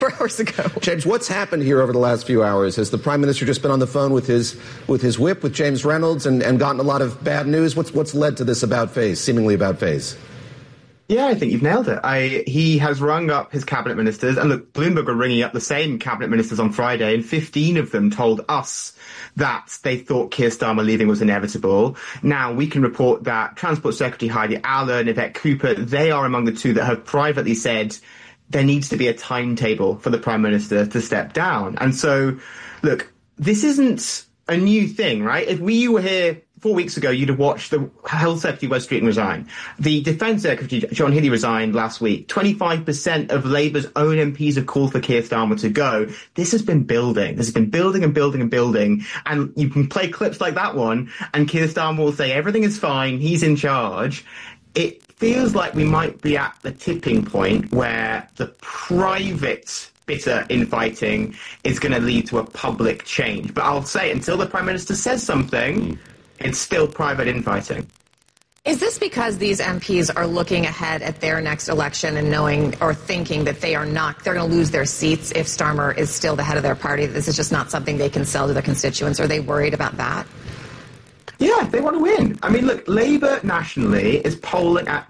4 hours ago. James, what's happened here over the last few hours? Has the Prime Minister just been on the phone with his whip, with James Reynolds, and gotten a lot of bad news? What's led to this seemingly about face? Yeah, I think you've nailed it. He has rung up his cabinet ministers, and look, Bloomberg are ringing up the same cabinet ministers on Friday, and 15 of them told us that they thought Keir Starmer leaving was inevitable. Now, we can report that Transport Secretary Heidi Allen, Yvette Cooper, they are among the two that have privately said there needs to be a timetable for the Prime Minister to step down. And so, look, this isn't a new thing, right? If we were here 4 weeks ago, you'd have watched the Health Secretary Wes Streeting resign. The Defence Secretary John Healey resigned last week. 25% of Labour's own MPs have called for Keir Starmer to go. This has been building. This has been building and building and building. And you can play clips like that one, and Keir Starmer will say everything is fine, he's in charge. It feels like we might be at the tipping point where the private bitter infighting is going to lead to a public change. But I'll say, until the Prime Minister says something, it's still private infighting. Is this because these MPs are looking ahead at their next election and knowing or thinking that they're going to lose their seats if Starmer is still the head of their party? This is just not something they can sell to their constituents. Are they worried about that? Yeah, they want to win. I mean, look, Labour nationally is polling at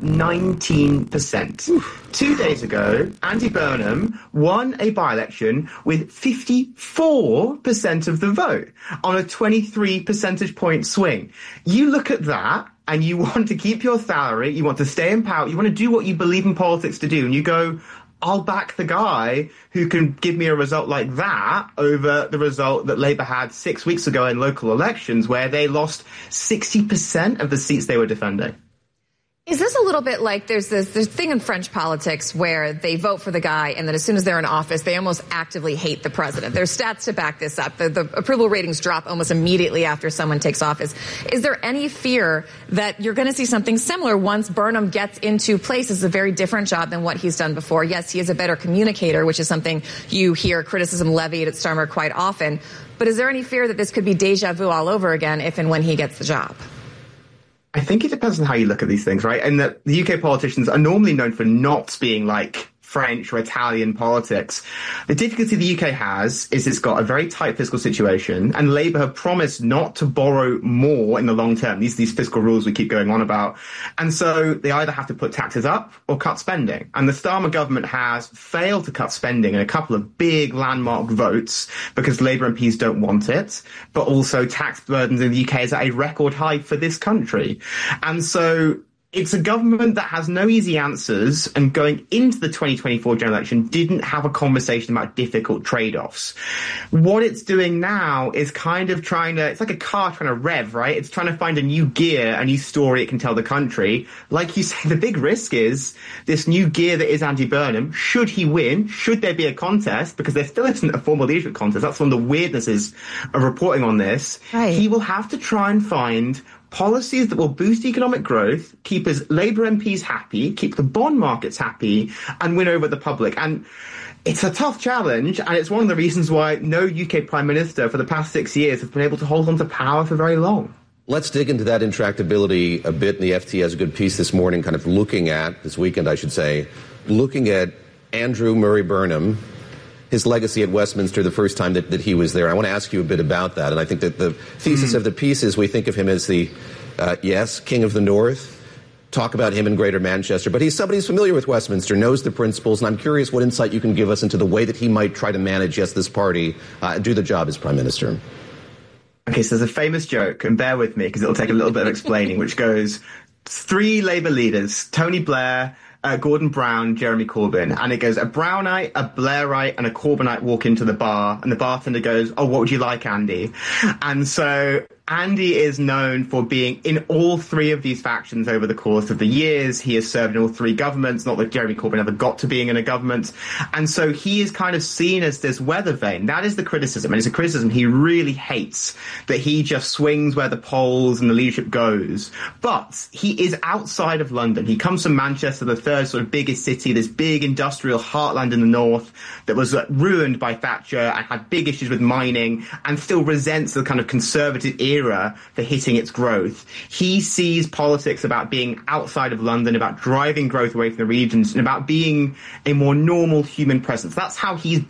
19%. 2 days ago, Andy Burnham won a by-election with 54% of the vote on a 23 percentage point swing. You look at that and you want to keep your salary, you want to stay in power, you want to do what you believe in politics to do, and you go, I'll back the guy who can give me a result like that over the result that Labour had 6 weeks ago in local elections, where they lost 60% of the seats they were defending. Is this a little bit like there's this thing in French politics where they vote for the guy and then as soon as they're in office, they almost actively hate the president? There's stats to back this up. The approval ratings drop almost immediately after someone takes office. Is there any fear that you're going to see something similar once Burnham gets into place? It's a very different job than what he's done before. Yes, he is a better communicator, which is something you hear criticism levied at Starmer quite often. But is there any fear that this could be deja vu all over again if and when he gets the job? I think it depends on how you look at these things, right? And that the UK politicians are normally known for not being like French or Italian politics. The difficulty the UK has is it's got a very tight fiscal situation, and Labour have promised not to borrow more in the long term. These fiscal rules we keep going on about. And so they either have to put taxes up or cut spending. And the Starmer government has failed to cut spending in a couple of big landmark votes because Labour MPs don't want it, but also tax burdens in the UK is at a record high for this country. And so it's a government that has no easy answers, and going into the 2024 general election didn't have a conversation about difficult trade-offs. What it's doing now is kind of it's like a car trying to rev, right? It's trying to find a new gear, a new story it can tell the country. Like you say, the big risk is this new gear that is Andy Burnham. Should he win? Should there be a contest? Because there still isn't a formal leadership contest. That's one of the weirdnesses of reporting on this. Right. He will have to try and find policies that will boost economic growth, keep his Labour MPs happy, keep the bond markets happy, and win over the public. And it's a tough challenge, and it's one of the reasons why no UK Prime Minister for the past 6 years has been able to hold on to power for very long. Let's dig into that intractability a bit. And the FT has a good piece this morning, kind of this weekend, I should say, looking at Andrew Murray Burnham, his legacy at Westminster the first time that he was there. I want to ask you a bit about that. And I think that the thesis of the piece is we think of him as the, King of the North, talk about him in Greater Manchester. But he's somebody who's familiar with Westminster, knows the principles, and I'm curious what insight you can give us into the way that he might try to manage, this party, and do the job as Prime Minister. Okay, so there's a famous joke, and bear with me because it'll take a little bit of explaining, which goes, 3 Labour leaders, Tony Blair, Gordon Brown, Jeremy Corbyn, and it goes, a Brownite, a Blairite, and a Corbynite walk into the bar, and the bartender goes, oh, what would you like, Andy? And so Andy is known for being in all 3 of these factions over the course of the years. He has served in all 3 governments, not that Jeremy Corbyn ever got to being in a government. And so he is kind of seen as this weather vane. That is the criticism, and it's a criticism he really hates, that he just swings where the polls and the leadership goes. But he is outside of London. He comes from Manchester, the third sort of biggest city, this big industrial heartland in the north that was ruined by Thatcher and had big issues with mining and still resents the kind of conservative era mirror for hitting its growth. He sees politics about being outside of London, about driving growth away from the regions, and about being a more normal human presence. That's how he's